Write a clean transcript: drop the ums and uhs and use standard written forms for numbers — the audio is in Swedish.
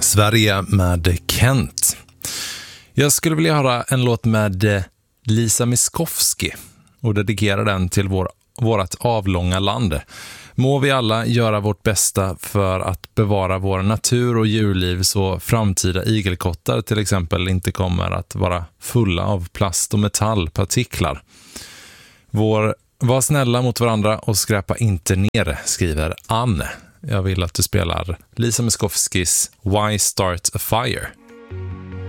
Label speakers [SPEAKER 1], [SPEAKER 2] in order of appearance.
[SPEAKER 1] Sverige med Kent. Jag skulle vilja höra en låt med Lisa Miskovsky och dedikera den till vårt avlånga land. Må vi alla göra vårt bästa för att bevara vår natur och djurliv så framtida igelkottar till exempel inte kommer att vara fulla av plast- och metallpartiklar. Var snälla mot varandra och skräpa inte ner, skriver Anne. Jag vill att du spelar Lisa Miskovskys Why Start a Fire.